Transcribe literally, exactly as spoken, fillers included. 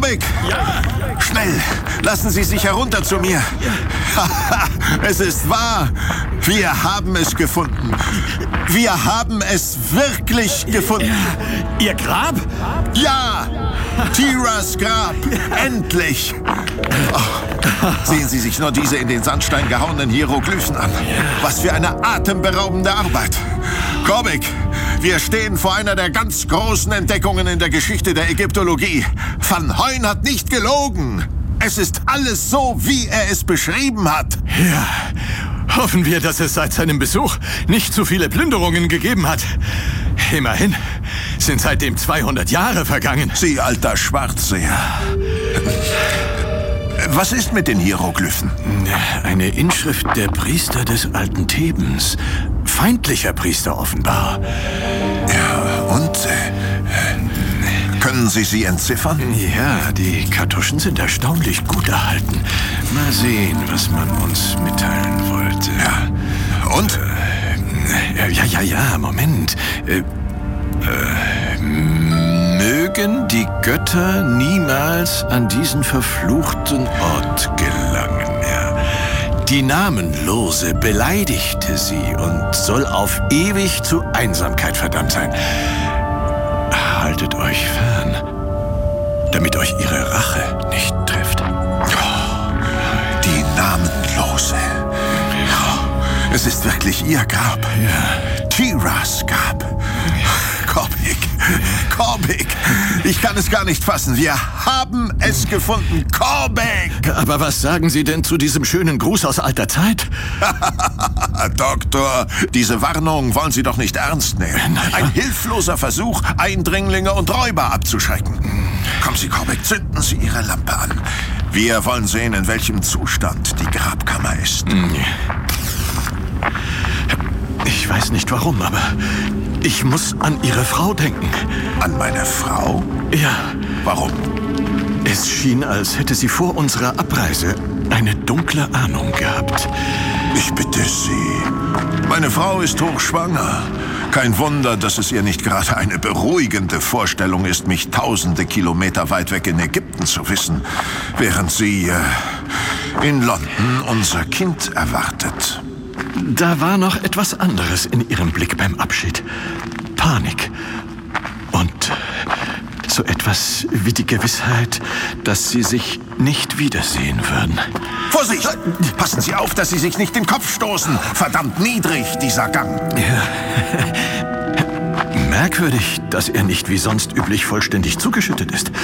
Korbek! Ja? Schnell! Lassen Sie sich herunter zu mir! Es ist wahr! Wir haben es gefunden! Wir haben es wirklich gefunden! Ihr Grab? Ja! Tiras Grab! Endlich! Oh, sehen Sie sich nur diese in den Sandstein gehauenen Hieroglyphen an. Was für eine atemberaubende Arbeit! Korbek, wir stehen vor einer der ganz großen Entdeckungen in der Geschichte der Ägyptologie. Van Hoyn hat nicht gelogen. Es ist alles so, wie er es beschrieben hat. Ja, hoffen wir, dass es seit seinem Besuch nicht zu viele Plünderungen gegeben hat. Immerhin sind seitdem zweihundert Jahre vergangen. Sie alter Schwarzseher. Was ist mit den Hieroglyphen? Eine Inschrift der Priester des alten Thebens. Feindlicher Priester offenbar. Ja, und? Äh, können Sie sie entziffern? Ja, die Kartuschen sind erstaunlich gut erhalten. Mal sehen, was man uns mitteilen wollte. Ja. Und? Äh, ja, ja, ja, Moment. Äh, äh, mögen die Götter niemals an diesen verfluchten Ort gelangen, ja. Die Namenlose beleidigte sie und soll auf ewig zu Einsamkeit verdammt sein. Haltet euch fern, damit euch ihre Rache nicht trifft. Oh, die Namenlose. Oh, es ist wirklich ihr Grab. Ja. Tiras Grab. Korbek, Korbek, ich kann es gar nicht fassen. Wir haben es gefunden. Korbek! Aber was sagen Sie denn zu diesem schönen Gruß aus alter Zeit? Doktor, diese Warnung wollen Sie doch nicht ernst nehmen. Ja. Ein hilfloser Versuch, Eindringlinge und Räuber abzuschrecken. Kommen Sie, Korbek, zünden Sie Ihre Lampe an. Wir wollen sehen, in welchem Zustand die Grabkammer ist. Ich weiß nicht warum, aber ich muss an Ihre Frau denken. An meine Frau? Ja. Warum? Es schien, als hätte sie vor unserer Abreise eine dunkle Ahnung gehabt. Ich bitte Sie. Meine Frau ist hochschwanger. Kein Wunder, dass es ihr nicht gerade eine beruhigende Vorstellung ist, mich tausende Kilometer weit weg in Ägypten zu wissen, während sie äh, in London unser Kind erwartet. Da war noch etwas anderes in ihrem Blick beim Abschied. Panik. Und so etwas wie die Gewissheit, dass sie sich nicht wiedersehen würden. Vorsicht! Passen Sie auf, dass Sie sich nicht den Kopf stoßen. Verdammt niedrig, dieser Gang. Ja. Merkwürdig, dass er nicht wie sonst üblich vollständig zugeschüttet ist.